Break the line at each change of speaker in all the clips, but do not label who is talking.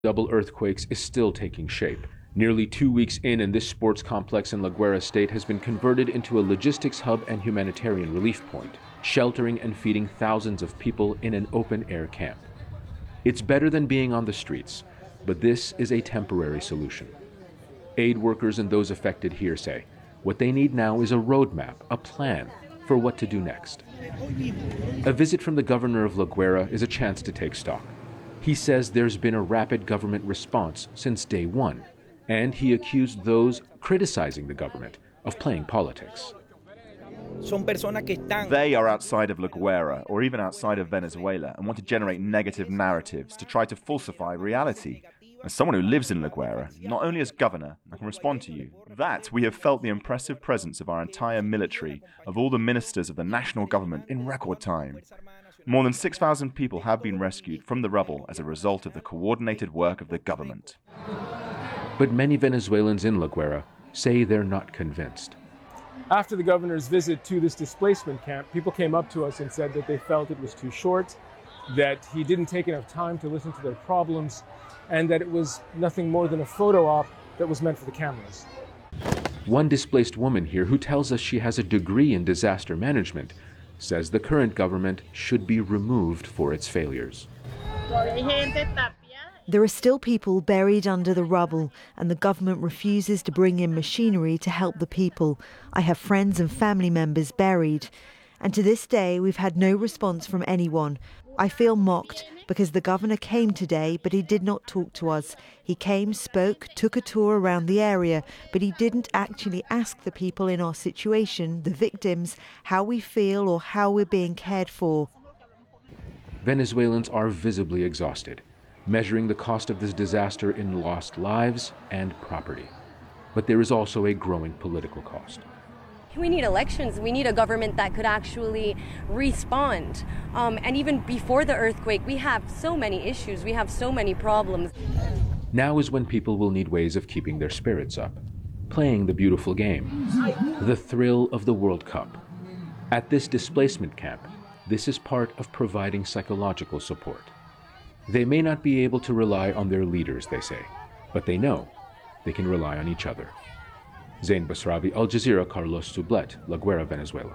double earthquakes is still taking shape. Nearly 2 weeks in, and this sports complex in La Guaira state has been converted into a logistics hub and humanitarian relief point, sheltering and feeding thousands of people in an open-air camp. It's better than being on the streets, but this is a temporary solution. Aid workers and those affected here say what they need now is a roadmap, a plan for what to do next. A visit from the governor of La Guaira is a chance to take stock. He says there's been a rapid government response since day one, and he accused those criticizing the government of playing politics.
They are outside of La Guaira or even outside of Venezuela and want to generate negative narratives to try to falsify reality. As someone who lives in La Guaira, not only as governor, I can respond to you. That we have felt the impressive presence of our entire military, of all the ministers of the national government in record time. More than 6,000 people have been rescued from the rubble as a result of the coordinated work of the government.
But many Venezuelans in La Guaira say they're not convinced.
After the governor's visit to this displacement camp, people came up to us and said that they felt it was too short, that he didn't take enough time to listen to their problems, and that it was nothing more than a photo op that was meant for the cameras.
One displaced woman here, who tells us she has a degree in disaster management, says the current government should be removed for its failures.
There are still people buried under the rubble, and the government refuses to bring in machinery to help the people. I have friends and family members buried, and to this day we've had no response from anyone. I feel mocked because the governor came today, but he did not talk to us. He came, spoke, took a tour around the area, but he didn't actually ask the people in our situation, the victims, how we feel or how we're being cared for.
Venezuelans are visibly exhausted, measuring the cost of this disaster in lost lives and property. But there is also a growing political cost.
We need elections. We need a government that could actually respond. And even before the earthquake, we have so many issues. We have so many problems.
Now is when people will need ways of keeping their spirits up, playing the beautiful game, the thrill of the World Cup. At this displacement camp, this is part of providing psychological support. They may not be able to rely on their leaders, they say, but they know they can rely on each other. Zain Basravi, Al Jazeera, Carlos Sublet, La Guaira, Venezuela.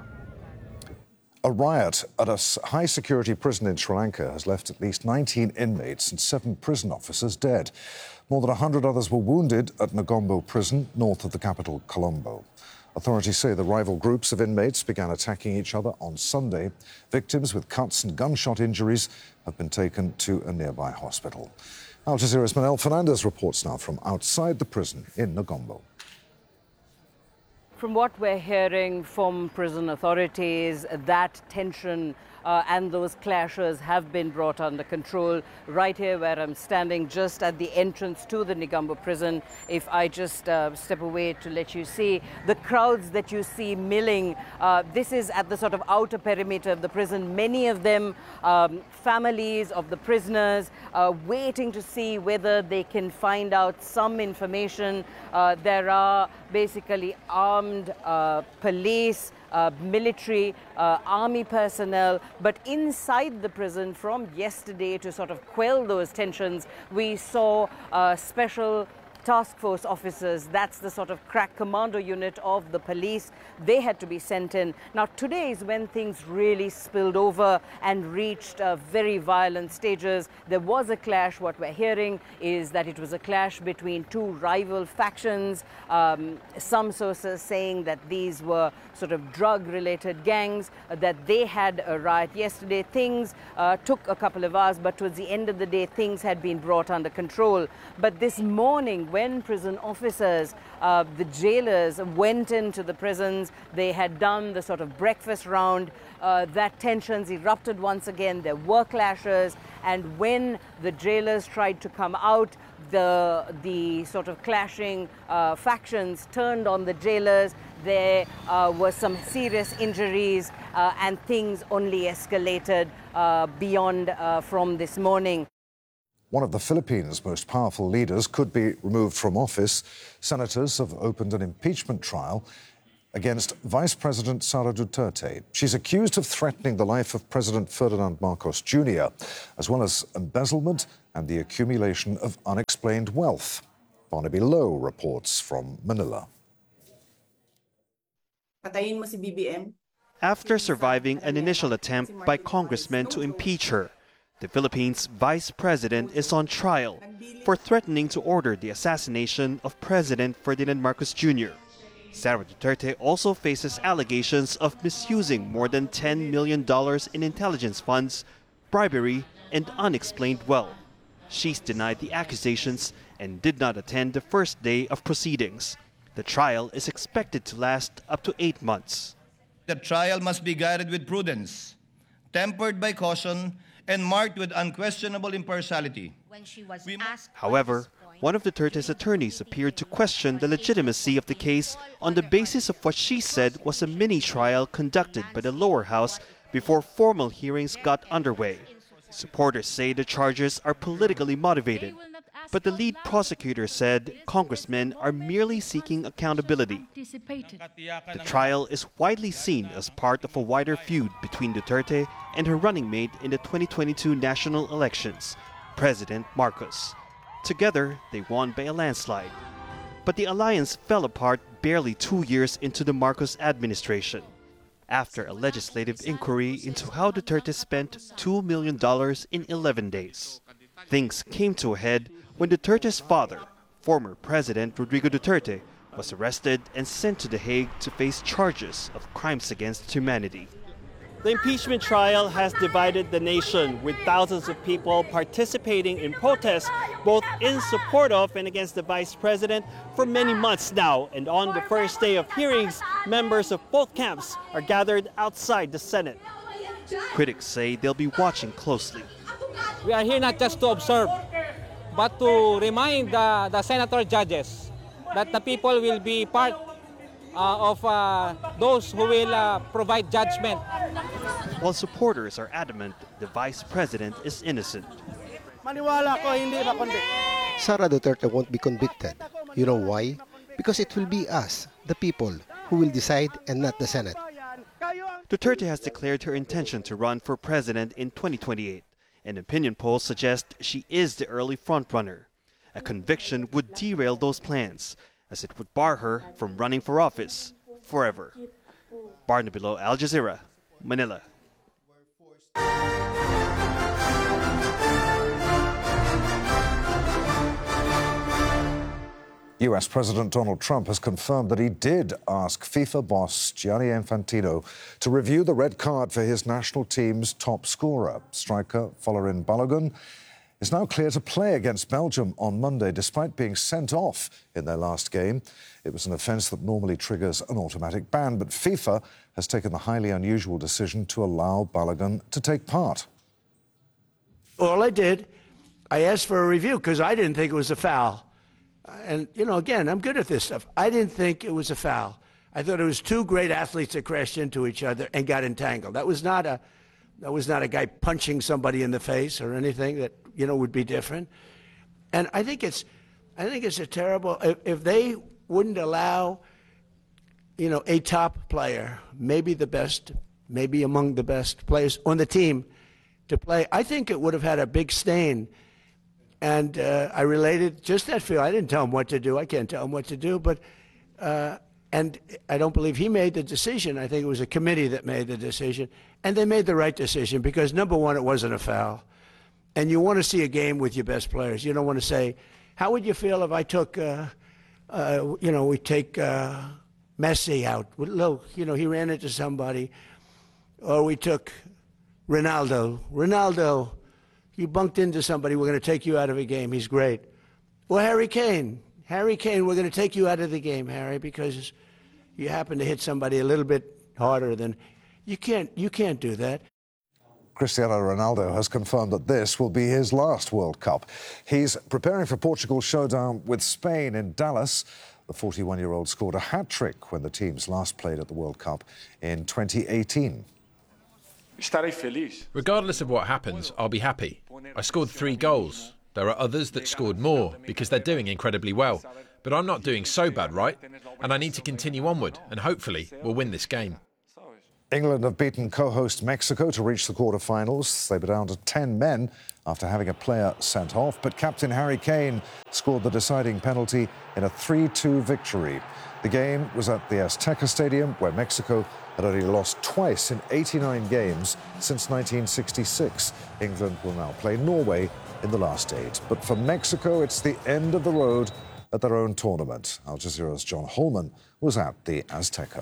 A riot at a high-security prison in Sri Lanka has left at least 19 inmates and 7 prison officers dead. More than 100 others were wounded at Negombo prison, north of the capital, Colombo. Authorities say the rival groups of inmates began attacking each other on Sunday. Victims with cuts and gunshot injuries have been taken to a nearby hospital. Al Jazeera's Manel Fernandez reports now from outside the prison in Negombo.
From what we're hearing from prison authorities, that tension and those clashes have been brought under control. Right here where I'm standing, just at the entrance to the Negombo prison, if I just step away to let you see the crowds that you see milling, this is at the sort of outer perimeter of the prison. Many of them families of the prisoners waiting to see whether they can find out some information. There are basically armed police, military, army personnel, but inside the prison from yesterday, to sort of quell those tensions, we saw special task force officers. That's the sort of crack commando unit of the police. They had to be sent in. Now today is when things really spilled over and reached very violent stages. There was a clash. What we're hearing is that it was a clash between 2 rival factions. Some sources saying that these were sort of drug-related gangs, that they had a riot yesterday. Things took a couple of hours, but towards the end of the day, things had been brought under control. But this morning, when prison officers, the jailers went into the prisons, they had done the sort of breakfast round, that tensions erupted once again. There were clashes, and when the jailers tried to come out, the sort of clashing factions turned on the jailers. There were some serious injuries, and things only escalated beyond from this morning.
One of the Philippines' most powerful leaders could be removed from office. Senators have opened an impeachment trial against Vice President Sara Duterte. She's accused of threatening the life of President Ferdinand Marcos Jr., as well as embezzlement and the accumulation of unexplained wealth. Barnaby Lowe reports from Manila.
After surviving an initial attempt by congressmen to impeach her, the Philippines' vice president is on trial for threatening to order the assassination of President Ferdinand Marcos Jr. Sara Duterte also faces allegations of misusing more than $10 million in intelligence funds, bribery, and unexplained wealth. She's denied the accusations and did not attend the first day of proceedings. The trial is expected to last up to 8 months.
The trial must be guided with prudence, tempered by caution, and marked with unquestionable impartiality.
However, one of Duterte's attorneys appeared to question the legitimacy of the case on the basis of what she said was a mini-trial conducted by the lower house before formal hearings got underway. Supporters say the charges are politically motivated, but the lead prosecutor said congressmen are merely seeking accountability. The trial is widely seen as part of a wider feud between Duterte and her running mate in the 2022 national elections, President Marcos. Together, they won by a landslide. But the alliance fell apart barely 2 years into the Marcos administration, after a legislative inquiry into how Duterte spent $2 million in 11 days. Things came to a head when Duterte's father, former President Rodrigo Duterte, was arrested and sent to The Hague to face charges of crimes against humanity. The impeachment trial has divided the nation, with thousands of people participating in protests, both in support of and against the vice president, for many months now. And on the first day of hearings, members of both camps are gathered outside the Senate. Critics say they'll be watching closely.
We are here not just to observe, but to remind the senator judges that the people will be part of those who will provide judgment.
While supporters are adamant the vice president is innocent.
Sara Duterte won't be convicted. You know why? Because it will be us, the people, who will decide and not the Senate.
Duterte has declared her intention to run for president in 2028. And opinion polls suggest she is the early frontrunner. A conviction would derail those plans, as it would bar her from running for office forever. Barnaby Lowe, Al Jazeera, Manila.
US President Donald Trump has confirmed that he did ask FIFA boss Gianni Infantino to review the red card for his national team's top scorer. Striker Folarin Balogun is now clear to play against Belgium on Monday, despite being sent off in their last game. It was an offence that normally triggers an automatic ban, but FIFA has taken the highly unusual decision to allow Balogun to take part.
All I did, I asked for a review because I didn't think it was a foul. And, you know, again, I'm good at this stuff. I didn't think it was a foul. I thought it was two great athletes that crashed into each other and got entangled. That was not a guy punching somebody in the face or anything that, you know, would be different. And I think it's a terrible, if they wouldn't allow, you know, a top player, maybe the best, maybe among the best players on the team to play, I think it would have had a big stain. And I related just that feel. I didn't tell him what to do. I can't tell him what to do. But and I don't believe he made the decision. I think it was a committee that made the decision. And they made the right decision because, number one, it wasn't a foul. And you want to see a game with your best players. You don't want to say, how would you feel if I took, you know, we take Messi out. Look, you know, he ran into somebody. Or we took Ronaldo. Ronaldo, you bunked into somebody, we're going to take you out of a game. He's great. Or Harry Kane. Harry Kane, we're going to take you out of the game, Harry, because you happen to hit somebody a little bit harder than... You can't do that.
Cristiano Ronaldo has confirmed that this will be his last World Cup. He's preparing for Portugal's showdown with Spain in Dallas. The 41-year-old scored a hat-trick when the teams last played at the World Cup in 2018.
Regardless of what happens, I'll be happy. I scored 3 goals. There are others that scored more because they're doing incredibly well. But I'm not doing so bad, right? And I need to continue onward, and hopefully we'll win this game.
England have beaten co-host Mexico to reach the quarter-finals. They were down to 10 men after having a player sent off, but captain Harry Kane scored the deciding penalty in a 3-2 victory. The game was at the Azteca Stadium, where Mexico had only lost twice in 89 games since 1966. England will now play Norway in the last 8. But for Mexico, it's the end of the road at their own tournament. Al Jazeera's John Holman was at the Azteca.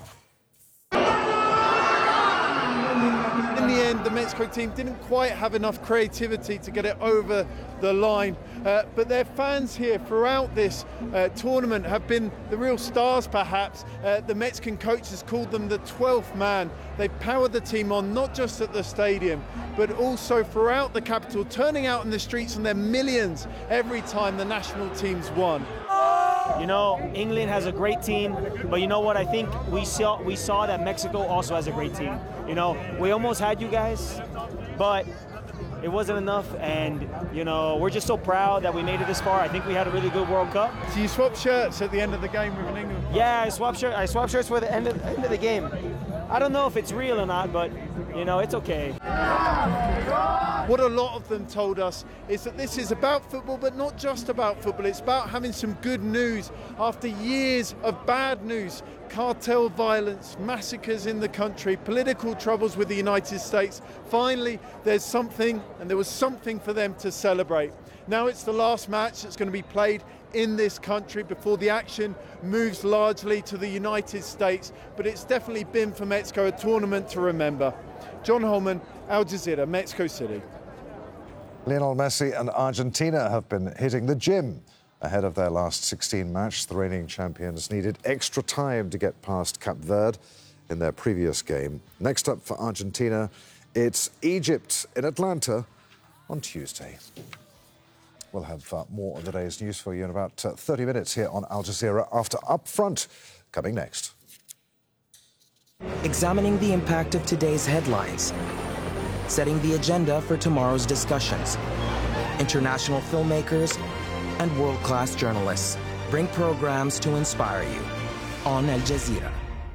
In the end, the Mexico team didn't quite have enough creativity to get it over the line, but their fans here throughout this tournament have been the real stars, perhaps. The Mexican coach has called them the 12th man. They've powered the team on, not just at the stadium, but also throughout the capital, turning out in the streets, and they're millions every time the national team's won.
You know, England has a great team, but you know what? I think we saw that Mexico also has a great team. You know, we almost had you guys, but it wasn't enough, and you know, we're just so proud that we made it this far. I think we had a really good World Cup.
So you swapped shirts at the end of the game with England?
Yeah, I swapped shirts for the end of the game. I don't know if it's real or not, but you know, it's okay.
What a lot of them told us is that this is about football, but not just about football. It's about having some good news after years of bad news. Cartel violence, massacres in the country, political troubles with the United States. Finally, there's something, and there was something for them to celebrate. Now it's the last match that's going to be played in this country before the action moves largely to the United States, but it's definitely been for Mexico a tournament to remember. John Holman, Al Jazeera, Mexico City.
Lionel Messi and Argentina have been hitting the gym ahead of their last 16 match. The reigning champions needed extra time to get past Cape Verde in their previous game. Next up for Argentina, it's Egypt in Atlanta on Tuesday. We'll have more of the day's news for you in about 30 minutes here on Al Jazeera after Up Front, coming next.
Examining the impact of today's headlines, setting the agenda for tomorrow's discussions. International filmmakers and world-class journalists bring programs to inspire you on Al Jazeera.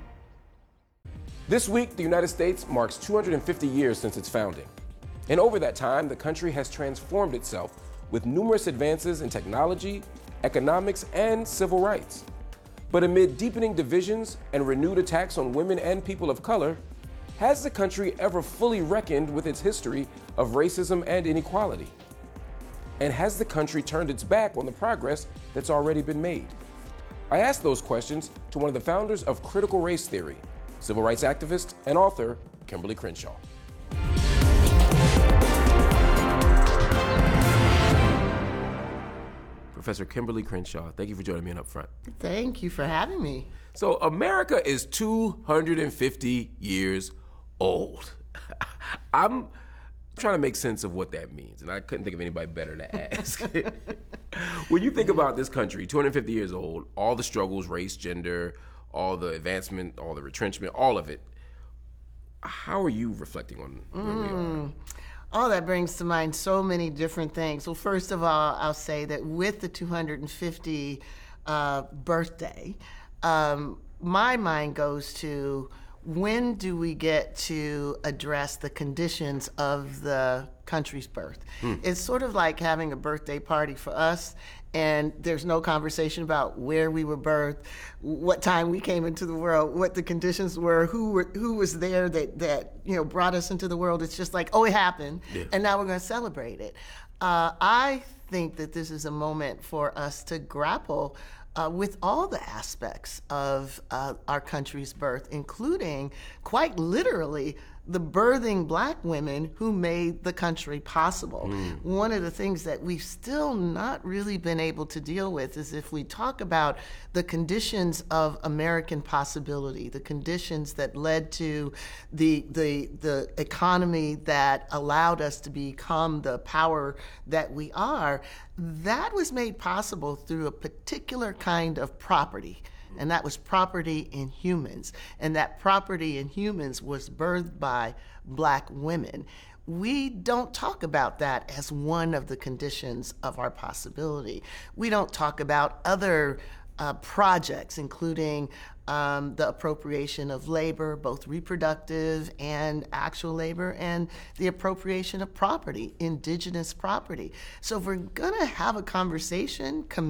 This week, the United States marks 250 years since its founding. And over that time, the country has transformed itself with numerous advances in technology, economics, and civil rights. But amid deepening divisions and renewed attacks on women and people of color, has the country ever fully reckoned with its history of racism and inequality? And has the country turned its back on the progress that's already been made? I asked those questions to one of the founders of critical race theory, civil rights activist and author Kimberly Crenshaw. Professor Kimberly Crenshaw, thank you for joining me on Up Front.
Thank you for having me.
So America is 250 years old. I'm trying to make sense of what that means, and I couldn't think of anybody better to ask. When you think about this country, 250 years old, all the struggles, race, gender, all the advancement, all the retrenchment, all of it, how are you reflecting on where we are?
Oh, that brings to mind so many different things. Well, first of all, I'll say that with the 250 birthday, my mind goes to when do we get to address the conditions of the country's birth? It's sort of like having a birthday party for us, and there's no conversation about where we were birthed, what time we came into the world, what the conditions were, who was there that brought us into the world. It's just like, oh, it happened, and now we're going to celebrate it. I think that this is a moment for us to grapple with all the aspects of our country's birth, including, quite literally, the birthing Black women who made the country possible. One of the things that we've still not really been able to deal with is if we talk about the conditions of American possibility, the conditions that led to the economy that allowed us to become the power that we are, that was made possible through a particular kind of property. And that was property in humans. And that property in humans was birthed by Black women. we don't talk about that as one of the conditions of our possibility. We don't talk about other projects, including the appropriation of labor, both reproductive and actual labor, and the appropriation of property, indigenous property. So if we're going to have a conversation,